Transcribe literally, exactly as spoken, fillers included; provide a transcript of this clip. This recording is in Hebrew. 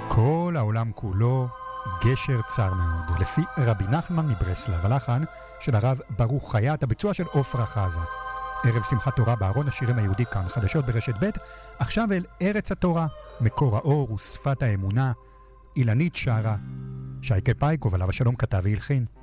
כל העולם כולו גשר צר מאוד, לפי רבי נחמן מברסלב, הלחן של הרב ברוך חייט, הביצוע של עופרה חזה. ערב שמחת תורה בארון השירים היהודי כאן, חדשות ברשת ב', עכשיו אל ארץ התורה, מקור האור ושפת האמונה, אילנית שרה, שייקה פייקוב עליו השלום כתב והלחין.